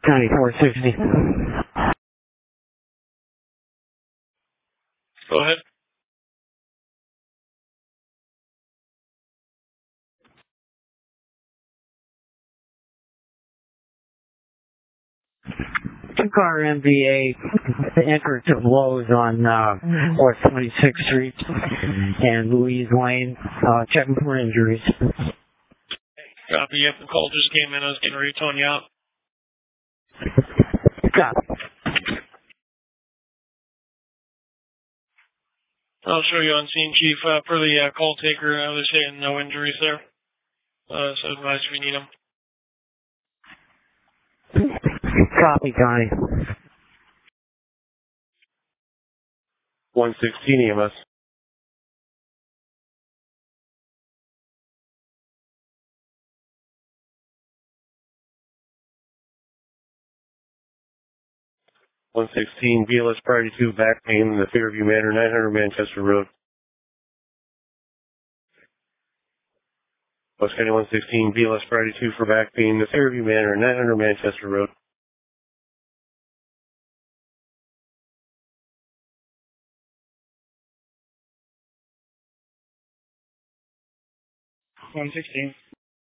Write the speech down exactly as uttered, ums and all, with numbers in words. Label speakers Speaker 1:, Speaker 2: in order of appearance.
Speaker 1: ninety-four sixty.
Speaker 2: Go ahead.
Speaker 1: Two-car M V A entered to blows on uh, West twenty-sixth Street and Louise Lane, uh, checking for injuries.
Speaker 2: Copy. Yep, the call just came in. I was getting ready to tone you out.
Speaker 1: Copy.
Speaker 2: I'll show you on scene, Chief. Uh, per the uh, call taker, uh, they're saying no injuries there. Uh, so advise if you need them.
Speaker 1: Copy, Connie.
Speaker 3: one sixteen E M S. one sixteen B L S priority two, back pain in the Fairview Manor, nine hundred Manchester Road. West County one sixteen B L S priority two for back pain in the Fairview Manor, nine hundred Manchester Road.
Speaker 2: one sixteen.